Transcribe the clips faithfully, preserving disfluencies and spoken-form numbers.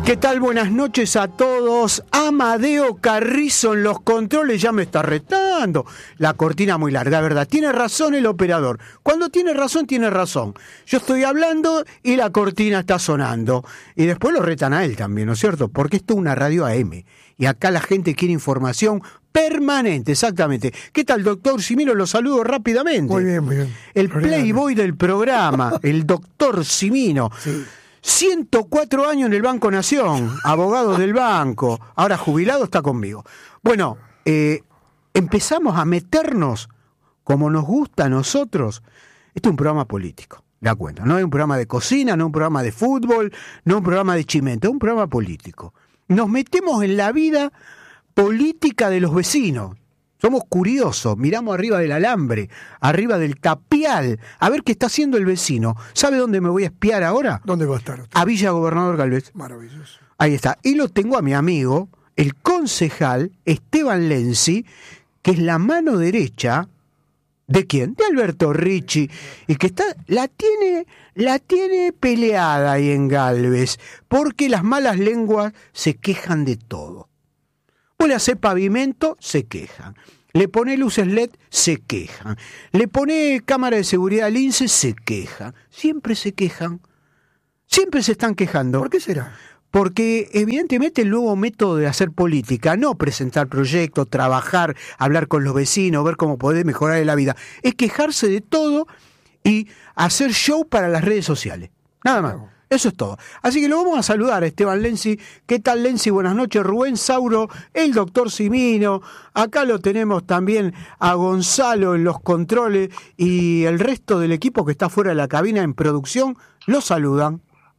¿Qué tal? Buenas noches a todos. Amadeo Carrizo en los controles ya me está retando. La cortina muy larga, ¿verdad? Tiene razón el operador. Cuando tiene razón, tiene razón. Yo estoy hablando y la cortina está sonando. Y después lo retan a él también, ¿no es cierto? Porque esto es una radio A M. Y acá la gente quiere información permanente, exactamente. ¿Qué tal, doctor Simino? Lo saludo rápidamente. Muy bien, muy bien. El playboy del programa, el doctor Simino. Sí. ciento cuatro años en el Banco Nación, abogado del banco, ahora jubilado, está conmigo. Bueno, eh, empezamos a meternos, como nos gusta a nosotros. Este es un programa político, de cuenta. No es un programa de cocina, no es un programa de fútbol, no es un programa de chimento, es un programa político. Nos metemos en la vida política de los vecinos. Somos curiosos, miramos arriba del alambre, arriba del tapial, a ver qué está haciendo el vecino. ¿Sabe dónde me voy a espiar ahora? ¿Dónde va a estar usted? A Villa Gobernador Galvez. Maravilloso. Ahí está. Y lo tengo a mi amigo, el concejal Esteban Lenzi, que es la mano derecha ¿de quién? De Alberto Ricci, y que está, la tiene, la tiene peleada ahí en Galvez, porque las malas lenguas se quejan de todo. Vos le hacés pavimento, se quejan. Le pone luces L E D, se quejan. Le pone cámara de seguridad al INSE, se quejan. Siempre se quejan. Siempre se están quejando. ¿Por qué será? Porque evidentemente el nuevo método de hacer política, no presentar proyectos, trabajar, hablar con los vecinos, ver cómo poder mejorar la vida, es quejarse de todo y hacer show para las redes sociales. Nada más. Eso es todo. Así que lo vamos a saludar a Esteban Lenzi. ¿Qué tal, Lenzi? Buenas noches. Rubén Sauro, el doctor Simino. Acá lo tenemos también a Gonzalo en los controles y el resto del equipo que está fuera de la cabina en producción. Lo saludan.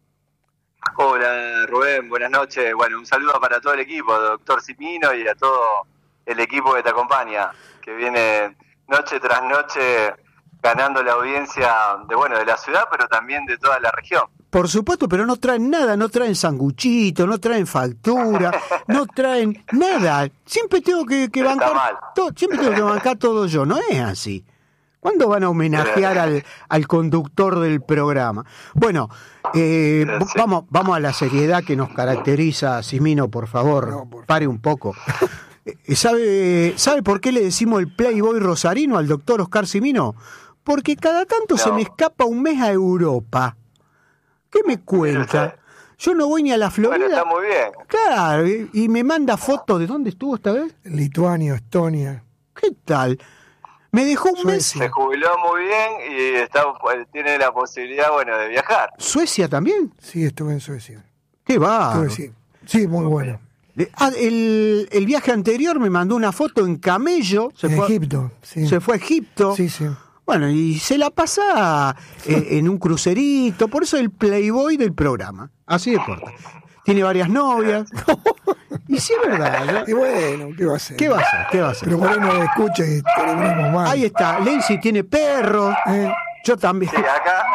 Hola, Rubén. Buenas noches. Bueno, un saludo para todo el equipo, doctor Simino, y a todo el equipo que te acompaña, que viene noche tras noche ganando la audiencia de, bueno, de la ciudad, pero también de toda la región. Por supuesto, pero no traen nada, no traen sanguchito, no traen factura, no traen nada. Siempre tengo que, que bancar todo, siempre tengo que bancar todo yo, no es así. ¿Cuándo van a homenajear al, al conductor del programa? Bueno, eh, vamos, vamos a la seriedad que nos caracteriza, Simino, por favor, no, por pare un poco. ¿Sabe, ¿Sabe por qué le decimos el playboy rosarino al doctor Oscar Simino? Porque cada tanto no. se me escapa un mes a Europa. ¿Qué me cuenta? Yo no voy ni a la Florida. Bueno, está muy bien. Claro, y, y me manda fotos. ¿De dónde estuvo esta vez? Lituania, Estonia. ¿Qué tal? Me dejó un Suecia. mes. Se jubiló muy bien y está, tiene la posibilidad, bueno, de viajar. ¿Suecia también? Sí, estuve en Suecia. ¿Qué va? Estuve, sí. sí, muy bueno. Ah, el, el viaje anterior me mandó una foto en camello. Se en fue Egipto, a, sí. Se fue a Egipto. Sí, sí. Bueno, y se la pasa eh, en un crucerito, por eso el playboy del programa, así de corto. Tiene varias novias. Y sí es verdad, ¿no? Y bueno, ¿qué va a hacer? ¿Qué va a hacer? ¿Qué va a hacer? Pero por ahí no me escucha y terminamos mal. Ahí está, Lenzi tiene perros, eh, yo también. Sí, acá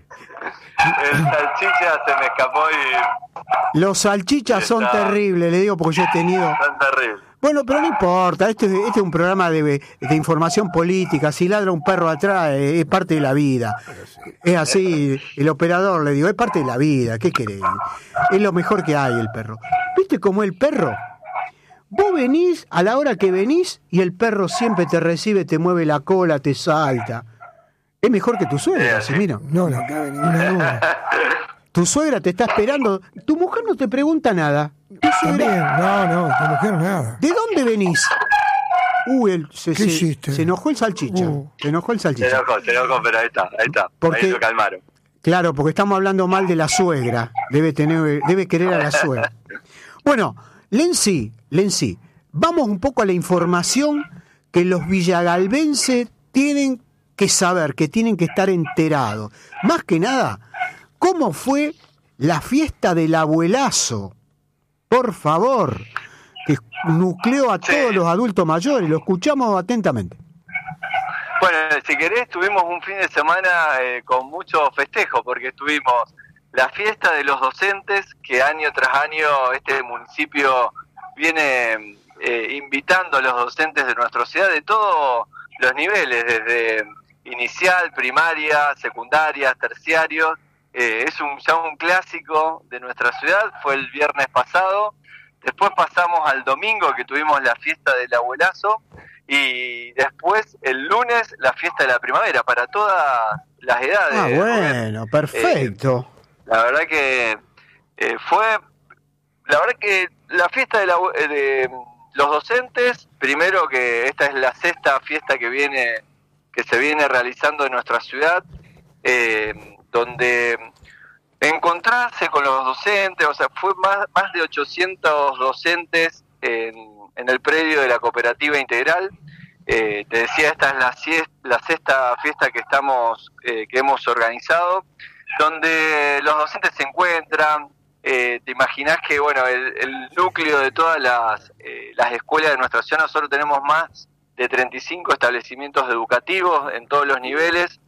el salchicha se me escapó y... Los salchichas son está... terribles, le digo, porque yo he tenido... Son terribles. Bueno, pero no importa, este, este es un programa de, de información política, si ladra un perro atrás es parte de la vida, es así, el operador le digo, es parte de la vida, ¿qué querés? Es lo mejor que hay el perro. ¿Viste cómo el perro? Vos venís a la hora que venís y el perro siempre te recibe, te mueve la cola, te salta. Es mejor que tu suegra, Simino. No, no cabe ninguna duda. Tu suegra te está esperando, tu mujer no te pregunta nada. También, no, no, tu mujer nada. ¿De dónde venís? Uy, el, se, ¿Qué se, hiciste? se enojó el salchicha. Uh. Se enojó el salchicha. Se enojó, se enojó, pero ahí está, ahí está. Porque, ahí lo calmaron. Claro, porque estamos hablando mal de la suegra. Debe tener, debe querer a la suegra. Bueno, Lenzi, Lenzi, vamos un poco a la información que los villagalvenses tienen que saber, que tienen que estar enterados. Más que nada, ¿cómo fue la fiesta del abuelazo? Por favor, que nucleó a todos sí. los adultos mayores, lo escuchamos atentamente. Bueno, si querés, tuvimos un fin de semana eh, con mucho festejo, porque tuvimos la fiesta de los docentes, que año tras año este municipio viene eh, invitando a los docentes de nuestra ciudad de todos los niveles, desde inicial, primaria, secundaria, terciarios, eh, es un, ya un clásico de nuestra ciudad, fue el viernes pasado, después pasamos al domingo que tuvimos la fiesta del abuelazo, y después el lunes la fiesta de la primavera, para todas las edades. Ah, bueno, perfecto. Eh, la verdad que eh, fue, la verdad que la fiesta de, la, de los docentes, primero que esta es la sexta fiesta que viene, que se viene realizando en nuestra ciudad, eh, donde encontrarse con los docentes, o sea, fue más, más de ochocientos docentes en en el predio de la Cooperativa Integral. Eh, te decía, esta es la, siesta, la sexta fiesta que estamos eh, que hemos organizado, donde los docentes se encuentran. Eh, te imaginás que bueno, el, el núcleo de todas las, eh, las escuelas de nuestra ciudad, nosotros tenemos más de treinta y cinco establecimientos educativos en todos los niveles,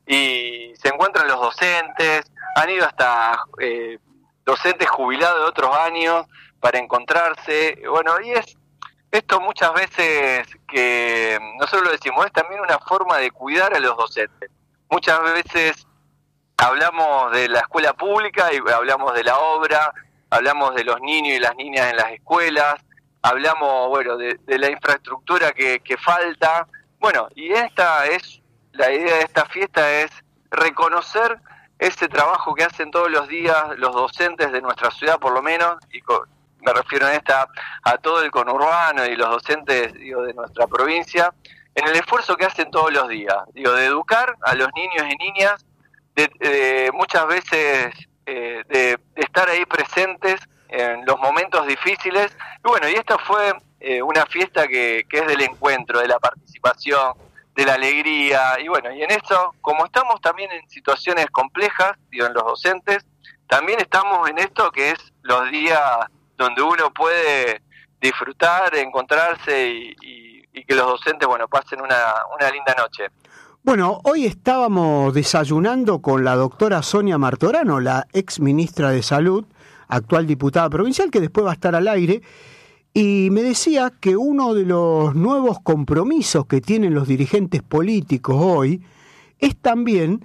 y se encuentran los docentes, han ido hasta eh, docentes jubilados de otros años para encontrarse. Bueno, y es esto muchas veces que nosotros lo decimos, es también una forma de cuidar a los docentes. Muchas veces hablamos de la escuela pública y hablamos de la obra, hablamos de los niños y las niñas en las escuelas, hablamos, bueno, de, de la infraestructura que, que falta. Bueno, y esta es, la idea de esta fiesta es reconocer ese trabajo que hacen todos los días los docentes de nuestra ciudad, por lo menos, y con, me refiero en esta a todo el conurbano y los docentes, digo, de nuestra provincia, en el esfuerzo que hacen todos los días, digo, de educar a los niños y niñas, de, de muchas veces eh, de, de estar ahí presentes en los momentos difíciles. Y bueno, y esta fue eh, una fiesta que, que es del encuentro, de la participación, de la alegría, y bueno, y en eso, como estamos también en situaciones complejas, digo, en los docentes, también estamos en esto que es los días donde uno puede disfrutar, encontrarse y, y, y que los docentes, bueno, pasen una, una linda noche. Bueno, hoy estábamos desayunando con la doctora Sonia Martorano, la ex ministra de Salud, actual diputada provincial, que después va a estar al aire, y me decía que uno de los nuevos compromisos que tienen los dirigentes políticos hoy es también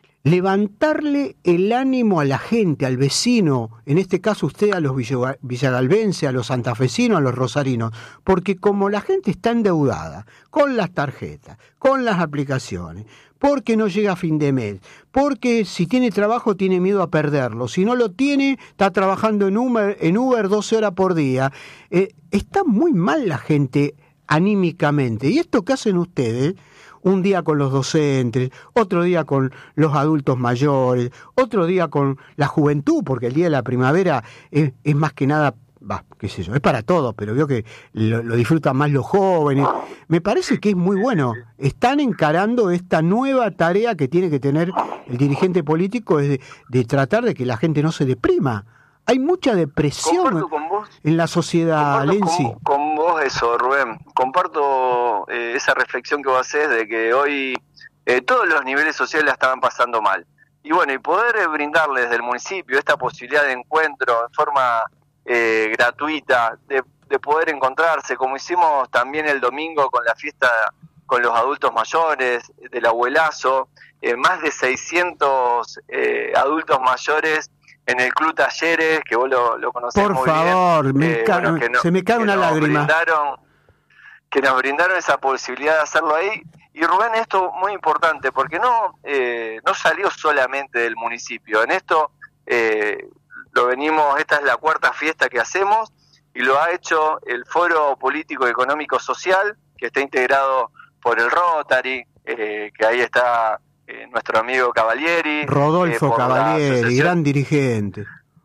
levantarle el ánimo a la gente, al vecino, en este caso usted a los villagalvenses, a los santafesinos, a los rosarinos, porque como la gente está endeudada con las tarjetas, con las aplicaciones, porque no llega a fin de mes, porque si tiene trabajo tiene miedo a perderlo, si no lo tiene está trabajando en Uber, en Uber doce horas por día, eh, está muy mal la gente anímicamente, y esto que hacen ustedes, un día con los docentes, otro día con los adultos mayores, otro día con la juventud, porque el día de la primavera es, es más que nada, bah, qué sé yo, es para todos, pero veo que lo, lo disfrutan más los jóvenes. Me parece que es muy bueno. Están encarando esta nueva tarea que tiene que tener el dirigente político, es de, de tratar de que la gente no se deprima. Hay mucha depresión en la sociedad, Lenzi. Con, con vos eso, Rubén. Comparto eh, esa reflexión que vos haces de que hoy eh, todos los niveles sociales la estaban pasando mal. Y bueno, y poder eh, brindarles desde el municipio esta posibilidad de encuentro en forma eh, gratuita, de, de poder encontrarse, como hicimos también el domingo con la fiesta con los adultos mayores, del abuelazo, eh, más de seiscientos eh, adultos mayores en el Club Talleres, que vos lo, lo conocés Por muy favor, bien. Me eh, ca- bueno, no, se me cae una lágrima. Brindaron, que nos brindaron esa posibilidad de hacerlo ahí. Y Rubén, esto muy importante, porque no eh, no salió solamente del municipio. En esto eh, lo venimos, esta es la cuarta fiesta que hacemos, y lo ha hecho el Foro Político Económico Social, que está integrado por el Rotary, eh, que ahí está eh, nuestro amigo Cavalieri. Rodolfo eh, Cavalieri, gran dirigente.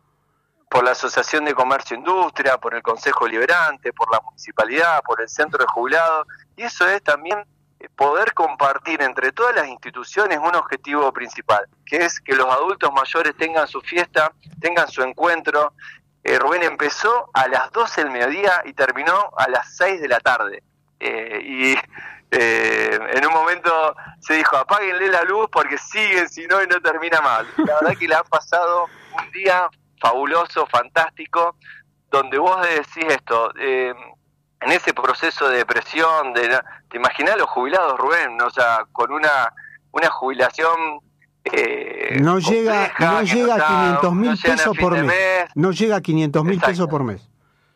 Por la Asociación de Comercio e Industria, por el Consejo Liberante, por la Municipalidad, por el Centro de Jubilados. Y eso es también poder compartir entre todas las instituciones un objetivo principal, que es que los adultos mayores tengan su fiesta, tengan su encuentro. Eh, Rubén empezó a las doce del mediodía y terminó a las seis de la tarde. Eh, y eh, en un momento se dijo, apáguenle la luz porque siguen, si no, y no termina mal. La verdad que le ha pasado un día fabuloso, fantástico, donde vos decís esto, eh, en ese proceso de depresión, de, ¿te imaginás los jubilados, Rubén? O sea, con una, una jubilación eh, no llega compleja, no llega a quinientos mil pesos por mes. mes. No llega a quinientos mil pesos por mes.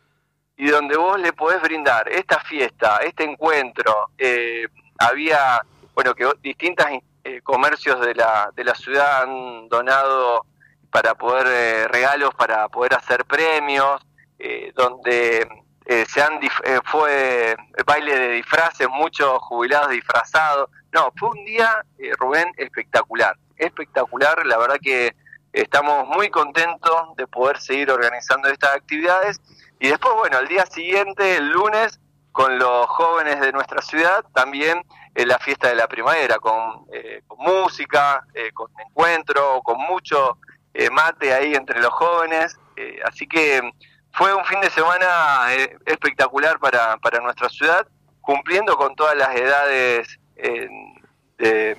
Y donde vos le podés brindar esta fiesta, este encuentro, eh, había, bueno, que distintas eh, comercios de la de la ciudad han donado para poder eh, regalos para poder hacer premios, eh, donde eh, se han dif- eh, fue baile de disfraces, muchos jubilados disfrazados. No, fue un día, eh, Rubén, espectacular, espectacular. La verdad que estamos muy contentos de poder seguir organizando estas actividades. Y después, bueno, al día siguiente, el lunes, con los jóvenes de nuestra ciudad, también eh, la fiesta de la primavera, con, eh, con música, eh, con encuentro, con mucho eh, mate ahí entre los jóvenes. Eh, así que fue un fin de semana eh, espectacular para, para nuestra ciudad, cumpliendo con todas las edades eh, de,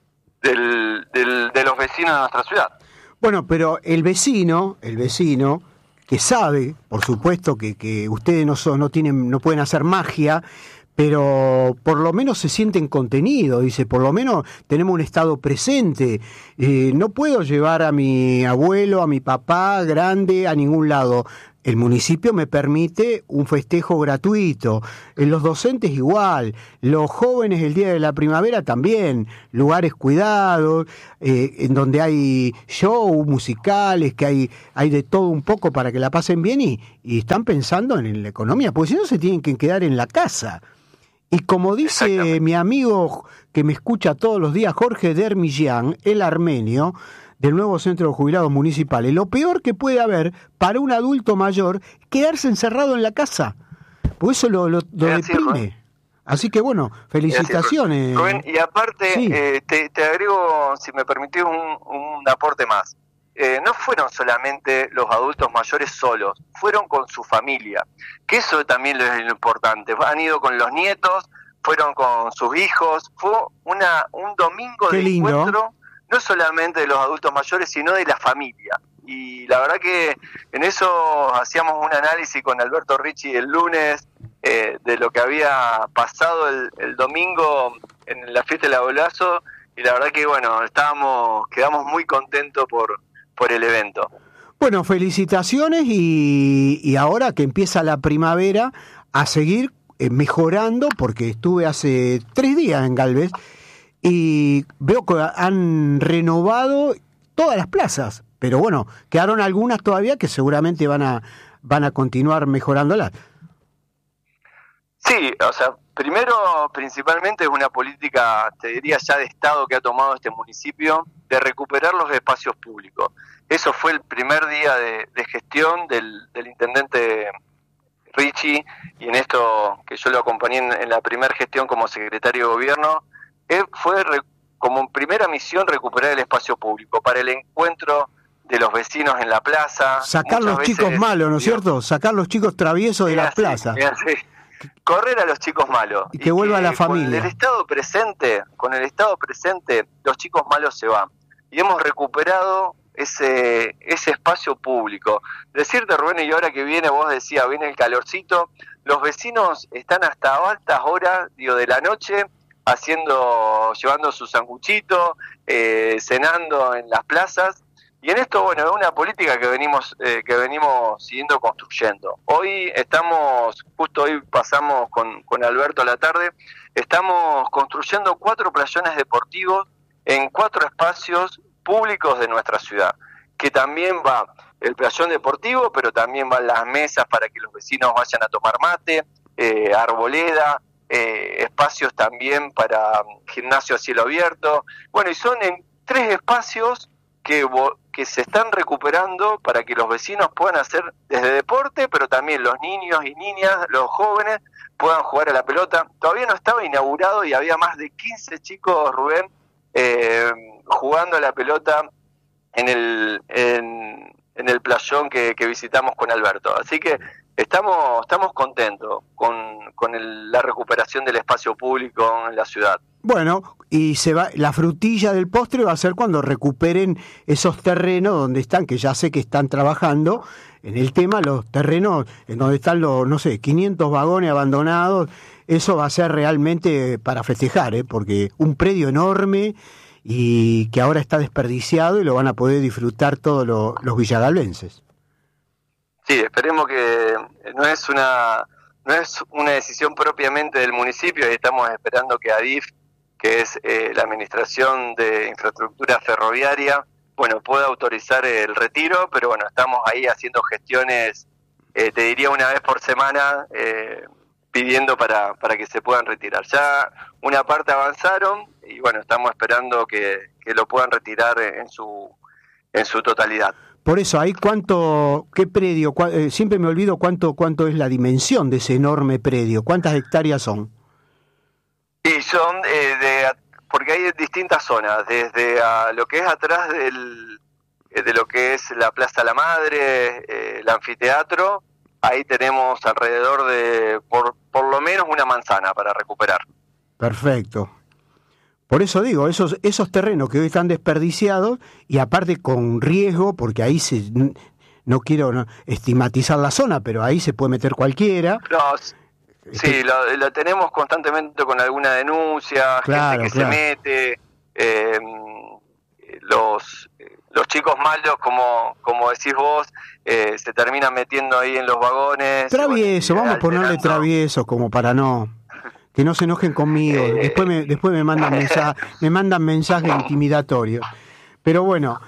del, del, de los vecinos de nuestra ciudad. Bueno, pero el vecino, el vecino... que sabe, por supuesto, que, que ustedes no son, no tienen, no pueden hacer magia, pero por lo menos se sienten contenidos, dice, por lo menos tenemos un estado presente. Eh, no puedo llevar a mi abuelo, a mi papá grande a ningún lado. El municipio me permite un festejo gratuito, los docentes igual, los jóvenes el día de la primavera también, lugares cuidados, eh, en donde hay shows musicales, que hay, hay de todo un poco para que la pasen bien y, y están pensando en la economía, porque si no se tienen que quedar en la casa. Y como dice mi amigo que me escucha todos los días, Jorge Dermillán, el armenio, del nuevo Centro de Jubilados Municipales, lo peor que puede haber para un adulto mayor es quedarse encerrado en la casa, porque eso lo, lo, lo deprime. Así que bueno, felicitaciones. Rubén, y aparte, sí. eh, te, te agrego, si me permitís, un, un aporte más. Eh, no fueron solamente los adultos mayores solos, fueron con su familia, que eso también es lo importante. Han ido con los nietos, fueron con sus hijos, fue una un domingo Qué de lindo. encuentro, no solamente de los adultos mayores, sino de la familia. Y la verdad que en eso hacíamos un análisis con Alberto Ricci el lunes, eh, de lo que había pasado el, el domingo en la fiesta del abuelazo, y la verdad que bueno, estábamos, quedamos muy contentos por, por el evento. Bueno, felicitaciones y, y ahora que empieza la primavera, a seguir eh, mejorando, porque estuve hace tres días en Galvez, y veo que han renovado todas las plazas, pero bueno, quedaron algunas todavía que seguramente van a van a continuar mejorándolas. Sí, o sea, primero, principalmente es una política, te diría ya de Estado que ha tomado este municipio, de recuperar los espacios públicos. Eso fue el primer día de, de gestión del, del intendente Ricci, y en esto que yo lo acompañé en, en la primera gestión como secretario de gobierno, Él fue re, como primera misión recuperar el espacio público para el encuentro de los vecinos en la plaza. Sacar los veces, chicos malos, ¿no es cierto? Sacar los chicos traviesos de las plazas. Correr a los chicos malos. Y que y vuelva que, la familia. Con el Estado presente, con el Estado presente, los chicos malos se van. Y hemos recuperado ese ese espacio público. Decirte, Rubén, y ahora que viene, vos decías, viene el calorcito, los vecinos están hasta altas horas, digo, de la noche, haciendo, llevando su sanguchito, eh, cenando en las plazas, y en esto, bueno, es una política que venimos eh, que venimos siguiendo construyendo. Hoy estamos, justo hoy pasamos con, con Alberto a la tarde, estamos construyendo cuatro playones deportivos en cuatro espacios públicos de nuestra ciudad, que también va el playón deportivo, pero también van las mesas para que los vecinos vayan a tomar mate, eh, arboleda, Eh, espacios también para gimnasio a cielo abierto. Bueno, y son en tres espacios que, que se están recuperando para que los vecinos puedan hacer desde deporte, pero también los niños y niñas, los jóvenes, puedan jugar a la pelota. Todavía no estaba inaugurado y había más de quince chicos, Rubén, eh, jugando a la pelota en el, en, en el playón que, que visitamos con Alberto. Así que Estamos estamos contentos con, con el, la recuperación del espacio público en la ciudad. Bueno, y se va la frutilla del postre va a ser cuando recuperen esos terrenos donde están, que ya sé que están trabajando en el tema, los terrenos en donde están los, no sé, quinientos vagones abandonados. Eso va a ser realmente para festejar, ¿eh? Porque un predio enorme y que ahora está desperdiciado y lo van a poder disfrutar todos lo, los villagalbenses. Sí, esperemos que no es una no es una decisión propiamente del municipio, y estamos esperando que ADIF, que es eh, la Administración de Infraestructura Ferroviaria, bueno, pueda autorizar el retiro, pero bueno, estamos ahí haciendo gestiones, eh, te diría una vez por semana, eh, pidiendo para, para que se puedan retirar. Ya una parte avanzaron y bueno, estamos esperando que, que lo puedan retirar en su en su totalidad. Por eso, ¿hay cuánto, qué predio? Cu- eh, siempre me olvido cuánto cuánto es la dimensión de ese enorme predio. ¿Cuántas hectáreas son? Y son eh, de, porque hay distintas zonas, desde a lo que es atrás del, de lo que es la Plaza La Madre, eh, el anfiteatro, ahí tenemos alrededor de por, por lo menos una manzana para recuperar. Perfecto. Por eso digo, esos esos terrenos que hoy están desperdiciados y aparte con riesgo, porque ahí se no quiero no, estigmatizar la zona, pero ahí se puede meter cualquiera. No, sí, lo, lo tenemos constantemente con alguna denuncia, claro, gente que claro. se mete, eh, los los chicos malos, como como decís vos, eh, se terminan metiendo ahí en los vagones. Travieso, bueno, vamos a ponerle alterando. traviesos como para no... que no se enojen conmigo, Eh, después me después me mandan mensajes, me mandan mensajes intimidatorios. Pero bueno,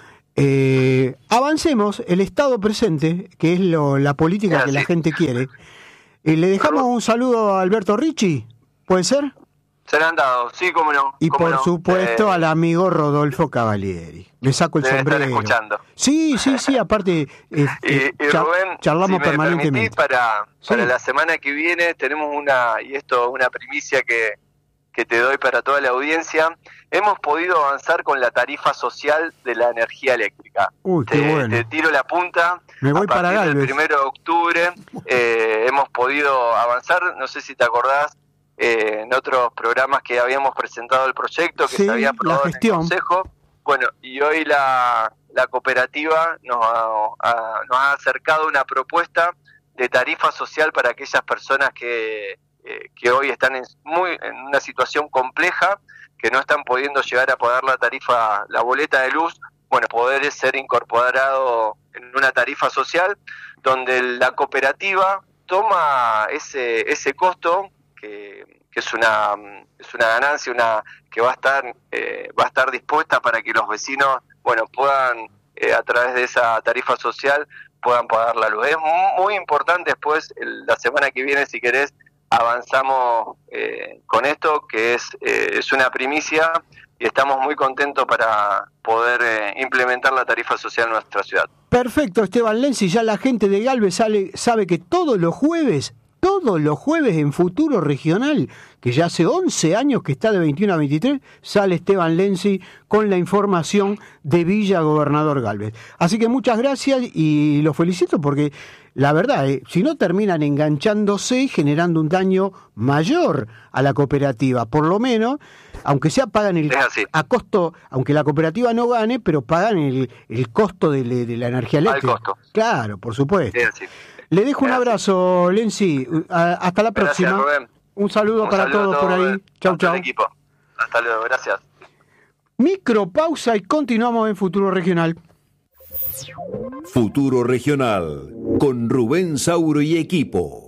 eh, avancemos, el estado presente, que es lo, la política Ah, que sí. la gente quiere. Eh, le dejamos un saludo a Alberto Ricci, ¿puede ser? Se le han dado, sí, cómo no. Y cómo por no. supuesto Eh, al amigo Rodolfo Cavalieri. Le saco el debe estar sombrero. escuchando. Sí, sí, sí, aparte eh, Y, eh, y cha- Rubén, charlamos si me permanentemente. permitís, para, para Sí. la semana que viene tenemos una, y esto una primicia que, que te doy para toda la audiencia, hemos podido avanzar con la tarifa social de la energía eléctrica. Uy, qué te, bueno. te tiro la punta. Me voy a partir para del Galvez. primero de octubre eh, hemos podido avanzar, no sé si te acordás, eh, en otros programas que habíamos presentado el proyecto, que Sí, se había la aprobado en el gestión. Consejo. Bueno, y hoy la, la cooperativa nos ha, ha- nos ha acercado una propuesta de tarifa social para aquellas personas que, eh, que hoy están en, muy, en una situación compleja, que no están pudiendo llegar a pagar la tarifa, la boleta de luz, bueno, poder ser incorporado en una tarifa social, donde la cooperativa toma ese, ese costo, que, que es una es una ganancia, una que va a estar eh, va a estar dispuesta para que los vecinos, bueno, puedan eh, a través de esa tarifa social puedan pagar la luz. Es muy, muy importante. Después el, la semana que viene, si querés, avanzamos eh, con esto, que es eh, es una primicia, y estamos muy contentos para poder eh, implementar la tarifa social en nuestra ciudad. Perfecto, Esteban Lenzi, ya la gente de Galvez sale, sabe que todos los jueves, todos los jueves en Futuro Regional, que ya hace once años que está de veintiuno a veintitrés, sale Esteban Lenzi con la información de Villa Gobernador Galvez. Así que muchas gracias y los felicito porque la verdad, eh, si no terminan enganchándose y generando un daño mayor a la cooperativa, por lo menos, aunque sea pagan el Es así. a costo, aunque la cooperativa no gane, pero pagan el, el costo de, de la energía eléctrica. Al costo. Claro, por supuesto. Es así. Le dejo un Es así. abrazo, Lenzi. A- Hasta la Gracias, próxima. Rubén. Un saludo Un para saludo a todos por ahí. Rubén. Chau, A todo chau. el equipo. Hasta luego, gracias. Micropausa y continuamos en Futuro Regional. Futuro Regional con Rubén Sauro y equipo.